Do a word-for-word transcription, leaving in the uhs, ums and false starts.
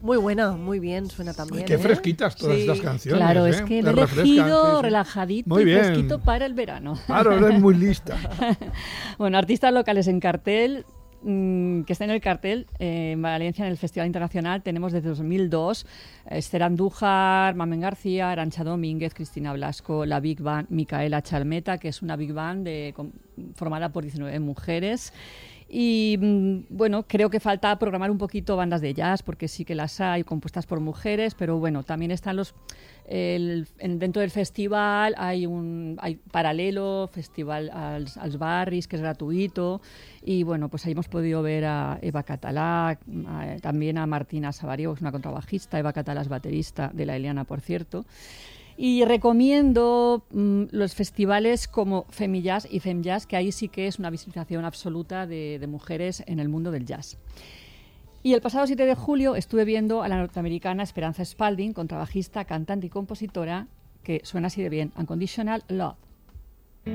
Muy buena, muy bien, suena también. Qué ¿eh? fresquitas todas Sí. estas canciones. Claro, ¿eh? es que Te lo he refrescan, elegido sí, sí. relajadito Muy y bien. fresquito para el verano. Claro, eres muy lista. Bueno, artistas locales en cartel, mmm, que está en el cartel eh, en Valencia en el Festival Internacional. Tenemos desde dos mil dos Esther Andújar, Mamen García, Arantxa Domínguez, Cristina Blasco, la Big Band Micaela Chalmeta, que es una Big Band de, con, formada por diecinueve mujeres. Y bueno, creo que falta programar un poquito bandas de jazz, porque sí que las hay compuestas por mujeres, pero bueno, también están los... El, en, dentro del festival hay un hay paralelo, festival als, als barris, que es gratuito, y bueno, pues ahí hemos podido ver a Eva Catalá, a, también a Martina Sabario, que es una contrabajista, Eva Catalá es baterista de La Eliana, por cierto. Y recomiendo mmm, los festivales como Femijazz y Femjazz, que ahí sí que es una visibilización absoluta de, de mujeres en el mundo del jazz. Y el pasado siete de julio estuve viendo a la norteamericana Esperanza Spalding, contrabajista, cantante y compositora, que suena así de bien, Unconditional Love.